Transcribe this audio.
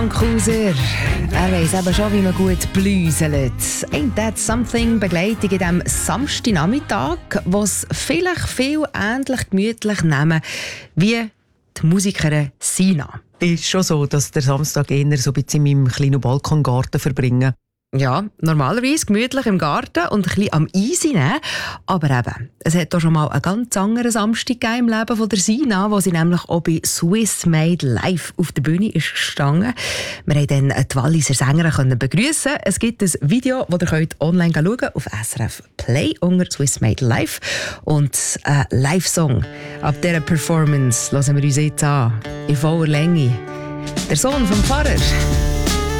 Krauser, er weiss eben schon, wie man gut bläuselt. Ain't that something? Begleitung in diesem Samstagnachmittag, wo es vielleicht viel ähnlich gemütlich nehmen wie die Musikerin Sina. Ist schon so, dass der Samstag eher so ein bisschen in meinem kleinen Balkongarten verbringen. Ja, normalerweise gemütlich im Garten und ein bisschen am Eis nehmen. Aber eben, es hat auch schon mal einen ganz anderen Samstag gegeben im Leben von der Sina, wo sie nämlich auch bei Swiss Made Live auf der Bühne ist gestanden. Wir konnten dann die Walliser Sängerin begrüßen. Es gibt ein Video, das ihr online schauen könnt, auf SRF Play unter Swiss Made Live. Und ein Live-Song. Ab dieser Performance hören wir uns jetzt an. In voller Länge. Der Sohn vom Pfarrer.